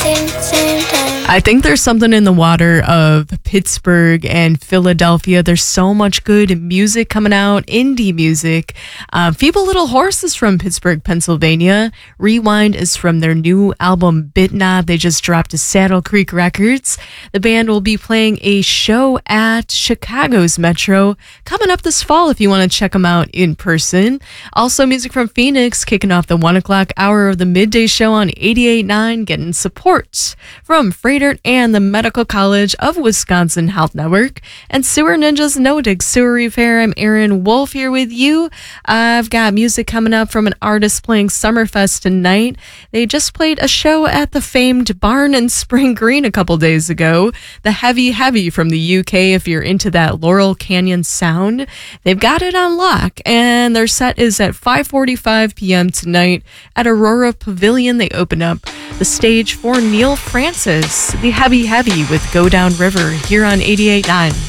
same time. I think there's something in the water of Pittsburgh and Philadelphia. There's so much good music coming out, indie music. Feeble Little Horse is from Pittsburgh, Pennsylvania. Rewind is from their new album, Bitknob. They just dropped to Saddle Creek Records. The band will be playing a show at Chicago's Metro coming up this fall if you want to check them out in person. Also, music from Phoenix kicking off the 1 o'clock hour of the midday show on 88.9, getting support from Freighter and the Medical College of Wisconsin Health Network and Sewer Ninjas No Dig Sewer Repair. I'm Erin Wolf here with you. I've got music coming up from an artist playing Summerfest tonight. They just played a show at the famed Barn in Spring Green a couple days ago. The Heavy Heavy from the UK, if you're into that Laurel Canyon sound. They've got it on lock, and their set is at 5:45 p.m. tonight at Aurora Pavilion. They open up the stage for Neil Francis, the Heavy Heavy with Go Down River here on 88.9.